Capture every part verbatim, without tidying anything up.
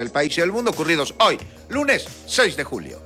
del país y el mundo ocurridos hoy, lunes seis de julio.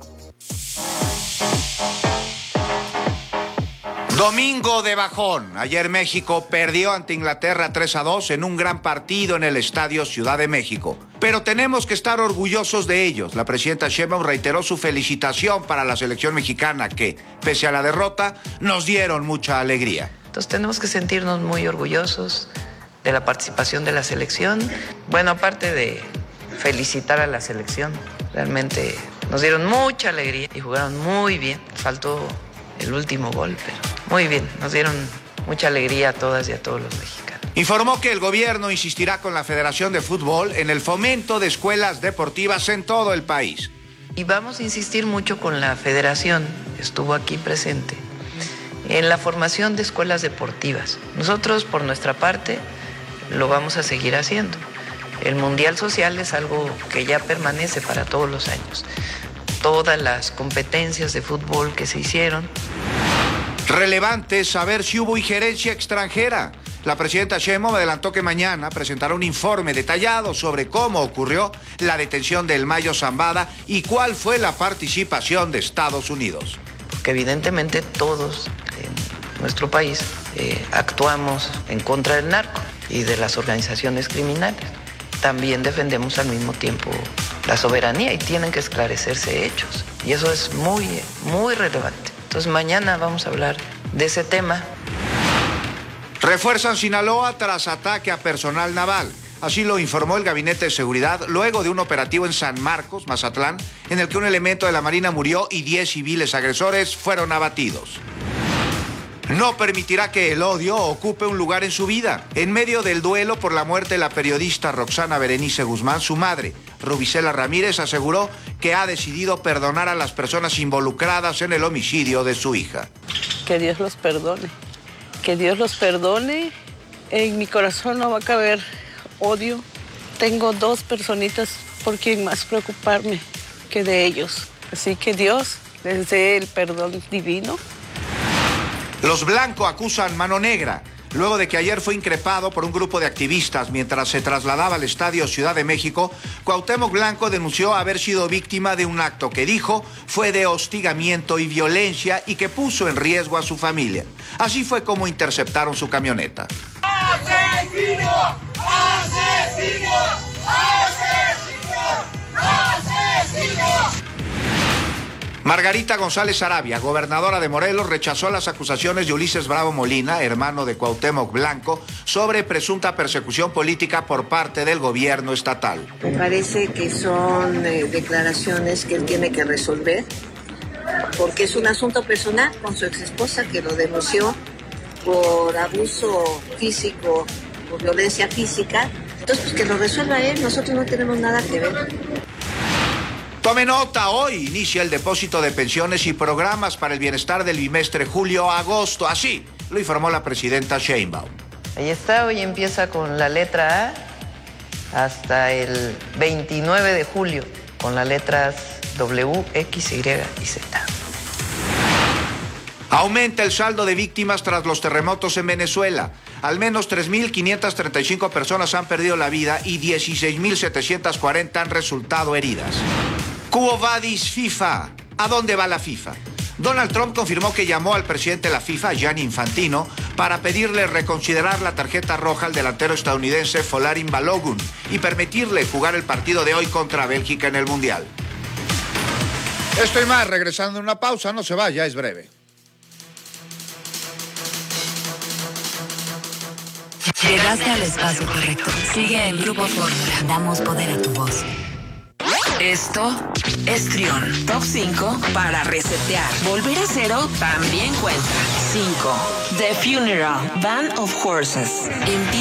Domingo de bajón. Ayer México perdió ante Inglaterra tres a dos en un gran partido en el Estadio Ciudad de México. Pero tenemos que estar orgullosos de ellos. La presidenta Sheinbaum reiteró su felicitación para la selección mexicana que, pese a la derrota, nos dieron mucha alegría. Entonces tenemos que sentirnos muy orgullosos de la participación de la selección. Bueno, aparte de felicitar a la selección, realmente nos dieron mucha alegría y jugaron muy bien. Faltó el último gol, pero muy bien, nos dieron mucha alegría a todas y a todos los mexicanos. Informó que el gobierno insistirá con la Federación de Fútbol en el fomento de escuelas deportivas en todo el país. Y vamos a insistir mucho con la Federación, que estuvo aquí presente, en la formación de escuelas deportivas. Nosotros, por nuestra parte, lo vamos a seguir haciendo. El Mundial Social es algo que ya permanece para todos los años. Todas las competencias de fútbol que se hicieron. Relevante es saber si hubo injerencia extranjera. La presidenta Sheinbaum adelantó que mañana presentará un informe detallado sobre cómo ocurrió la detención del Mayo Zambada y cuál fue la participación de Estados Unidos. Porque evidentemente todos en nuestro país eh, actuamos en contra del narco y de las organizaciones criminales. También defendemos al mismo tiempo la soberanía y tienen que esclarecerse hechos. Y eso es muy, muy relevante. Entonces mañana vamos a hablar de ese tema. Refuerzan Sinaloa tras ataque a personal naval. Así lo informó el Gabinete de Seguridad luego de un operativo en San Marcos, Mazatlán, en el que un elemento de la Marina murió y diez civiles agresores fueron abatidos. No permitirá que el odio ocupe un lugar en su vida. En medio del duelo por la muerte de la periodista Roxana Berenice Guzmán, su madre, Rubicela Ramírez, aseguró que ha decidido perdonar a las personas involucradas en el homicidio de su hija. Que Dios los perdone, que Dios los perdone. En mi corazón no va a caber odio. Tengo dos personitas por quien más preocuparme que de ellos. Así que Dios les dé el perdón divino. Los Blanco acusan mano negra, luego de que ayer fue increpado por un grupo de activistas mientras se trasladaba al Estadio Ciudad de México. Cuauhtémoc Blanco denunció haber sido víctima de un acto que dijo fue de hostigamiento y violencia y que puso en riesgo a su familia. Así fue como interceptaron su camioneta. ¡Asesino! ¡Asesino! ¡Asesino! ¡Asesino! Margarita González Arabia, gobernadora de Morelos, rechazó las acusaciones de Ulises Bravo Molina, hermano de Cuauhtémoc Blanco, sobre presunta persecución política por parte del gobierno estatal. Me parece que son eh, declaraciones que él tiene que resolver, porque es un asunto personal con su exesposa que lo denunció por abuso físico, por violencia física. Entonces, pues que lo resuelva él, nosotros no tenemos nada que ver. Tome nota, hoy inicia el depósito de pensiones y programas para el bienestar del bimestre julio-agosto. Así lo informó la presidenta Sheinbaum. Ahí está, hoy empieza con la letra A hasta el veintinueve de julio con las letras W, X, Y y Z. Aumenta el saldo de víctimas tras los terremotos en Venezuela. Al menos tres mil quinientas treinta y cinco personas han perdido la vida y dieciséis mil setecientas cuarenta han resultado heridas. Quo vadis FIFA? ¿A dónde va la FIFA? Donald Trump confirmó que llamó al presidente de la FIFA, Gianni Infantino, para pedirle reconsiderar la tarjeta roja al delantero estadounidense Folarin Balogun y permitirle jugar el partido de hoy contra Bélgica en el Mundial. Esto y más, regresando a una pausa, no se vaya, es breve. Llegaste al espacio correcto. Sigue el Grupo Fórmula. Damos poder a tu voz. Esto es Trión. Top cinco para resetear. Volver a cero también cuenta. cinco. The Funeral, Band of Horses. Empieza